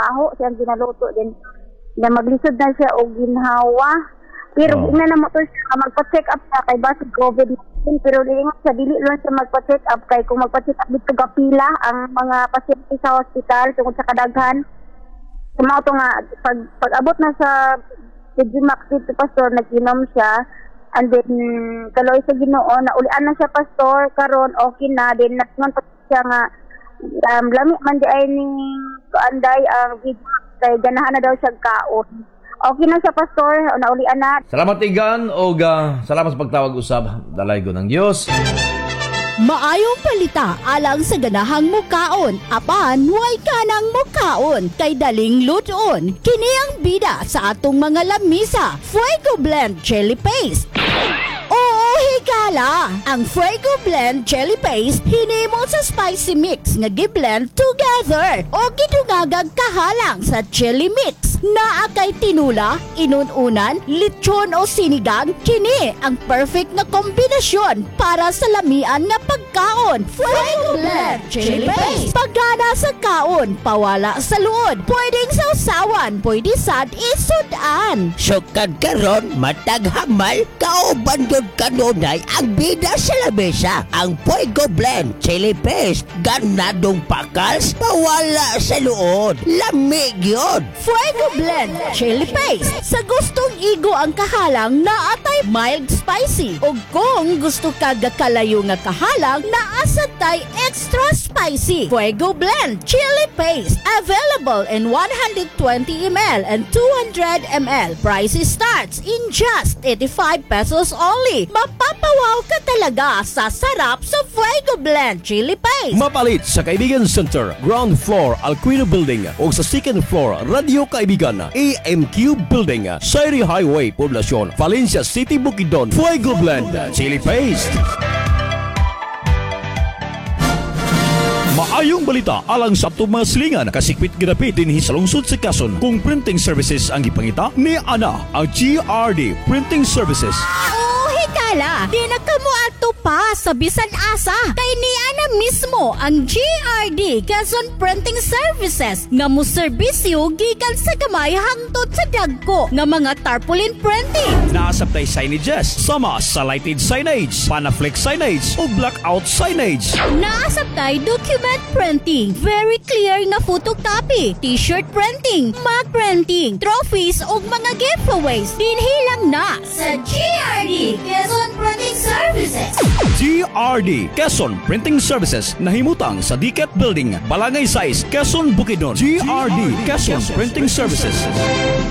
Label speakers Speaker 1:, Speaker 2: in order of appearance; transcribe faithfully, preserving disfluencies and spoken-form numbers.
Speaker 1: baho siyang ginaluto din. Na maglisod na siya og ginhawa. Pero
Speaker 2: Oh.
Speaker 1: ina na mo to siya magpa-check up siya kay basi COVID nineteen pero niingon sa dili lang siya magpa-check up kay kung magpa-check up dito gapila ang mga pasyente sa hospital tungod sa kadaghan. Sumaw to nga pag pag-abot na sa Digimax dito pastor nag-inom siya and then kaloy sa Ginoo naulian na siya pastor karon okay na din natngon pa siya nga um, lami man di ay ni anday ang video kay ganahan na daw siya kaon. Okay na siya, Pastor. Naulian na.
Speaker 2: Salamat Igan o uh, salamat sa pagtawag usab. Dalay ko ng Diyos.
Speaker 3: Maayong palita alang sa ganahang mukaon. Apan, way kanang mukaon. Kay daling luton. Kini ang bida sa atong mga lamisa. Fuego Blend Chili Paste. Oo, higala! Ang Fuego Blend Chili Paste hinimo sa spicy mix nga gi-blend together o gidungagag kahalang sa chili mix. Naa kay tinula, inununan, lechon o sinigang, kini ang perfect na kombinasyon para sa lamian nga pagkaon. Fuego Blend Chili Paste. Pagana sa kaon, pawala sa luod. Pwedeng sausawan, pwede sad isudan.
Speaker 4: Sukad karon matag hamal kauban gyud kanunay ang bida sa lamesa. Ang Fuego Blend Chili Paste ganadong pakals pawala sa luod. Lamig yun.
Speaker 3: Fuego Blend Chili Paste. Sa gustong igo ang kahalang na atay mild spicy. O kung gusto ka gakalayo nga kahalang na asatay extra spicy. Fuego Blend Chili Paste. Available in one hundred twenty milliliters and two hundred milliliters. Price starts in just eighty-five pesos only. Mapapawaw ka talaga sa sarap sa Fuego Blend Chili Paste.
Speaker 5: Mapalit sa Kaibigan Center, ground floor, Alquino Building o sa second floor, Radio Kaibigan, A M Q Building, Sairi Highway, Poblacion, Valencia City, Bukidnon. Fuego Blend Chili Paste. Maayong balita alang sa atong mga silingan kasikpit ginapit dinhi sa lungsod sa Quezon kung printing services ang gipangita ni ana ang G R D Printing Services.
Speaker 3: Oh, higala! Di na ka mo ato pa sa bisan asa. Kay niya na mismo ang G R D Quezon Printing Services nga mo serbisyo gikan sa gamay hangtod sa dagko nga mga tarpaulin printing.
Speaker 5: Naasabtay signages sama sa lighted signage, panaflex signage o blackout signage.
Speaker 3: Naasabtay document printing, very clear nga photocopy, t-shirt printing, mug printing, trophies ug mga giveaways. Dinhi lang na sa G R D Quezon Printing Services.
Speaker 5: G R D Quezon Printing Services nahimutang sa D C A T Building, Balangay Size, Quezon, Bukidnon. G R D Quezon Printing Services.